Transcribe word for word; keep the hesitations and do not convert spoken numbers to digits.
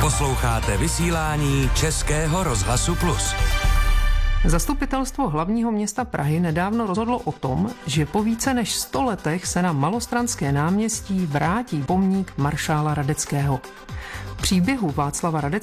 Posloucháte vysílání Českého rozhlasu Plus. Zastupitelstvo hlavního města Prahy nedávno rozhodlo o tom, že po více než sto letech se na Malostranské náměstí vrátí pomník maršála Radeckého. Příběhu Václava Radeckého